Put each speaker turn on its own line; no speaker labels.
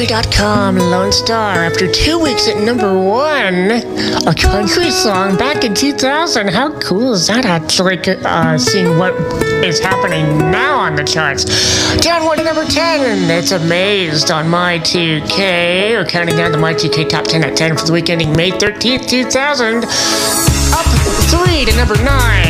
Com Lone Star after 2 weeks at #1, a country song back in 2000. How cool is that? Actually, seeing what is happening now on the charts. Down 1 to #10. It's Amazed on My2K. We're counting down the My2K Top 10 at 10 for the week ending May 13th, 2000. Up 3 to #9.